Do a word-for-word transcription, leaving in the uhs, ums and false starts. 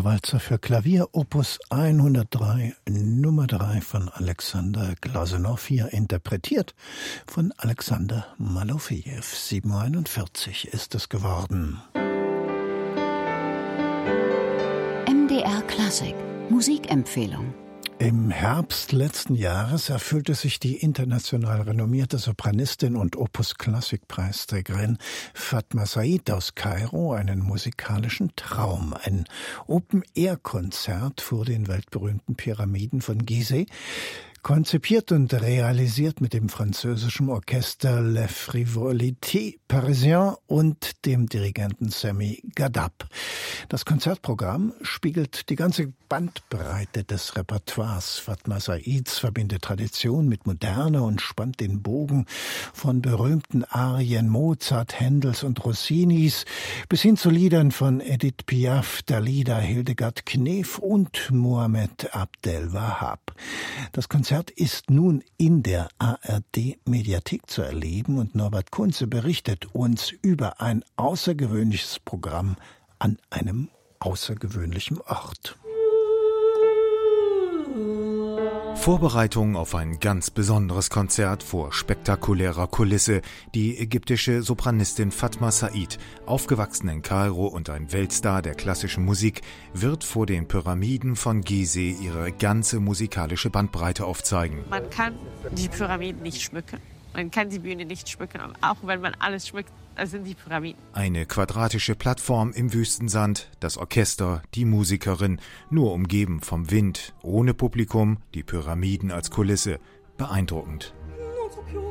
Der Walzer für Klavier, Opus hundertdrei, Nummer drei von Alexander Glazunov, hier interpretiert von Alexander Malofejew. sieben Uhr einundvierzig ist es geworden. M D R Klassik, Musikempfehlung. Im Herbst letzten Jahres erfüllte sich die international renommierte Sopranistin und Opus-Klassik-Preisträgerin Fatma Said aus Kairo einen musikalischen Traum. Ein Open-Air-Konzert vor den weltberühmten Pyramiden von Gizeh, konzipiert und realisiert mit dem französischen Orchester Les Frivolités Parisiens und dem Dirigenten Sami Ghadab. Das Konzertprogramm spiegelt die ganze Bandbreite des Repertoires. Fatma Saids verbindet Tradition mit Moderne und spannt den Bogen von berühmten Arien Mozart, Händels und Rossinis bis hin zu Liedern von Edith Piaf, Dalida, Hildegard Knef und Mohammed Abdel Wahab. Das Konzert ist nun in der A R D-Mediathek zu erleben und Norbert Kunze berichtet uns über ein außergewöhnliches Programm an einem außergewöhnlichen Ort. Vorbereitung auf ein ganz besonderes Konzert vor spektakulärer Kulisse. Die ägyptische Sopranistin Fatma Said, aufgewachsen in Kairo und ein Weltstar der klassischen Musik, wird vor den Pyramiden von Gizeh ihre ganze musikalische Bandbreite aufzeigen. Man kann die Pyramiden nicht schmücken. Man kann die Bühne nicht schmücken, aber auch wenn man alles schmückt, das sind die Pyramiden. Eine quadratische Plattform im Wüstensand, das Orchester, die Musikerin, nur umgeben vom Wind, ohne Publikum, die Pyramiden als Kulisse. Beeindruckend.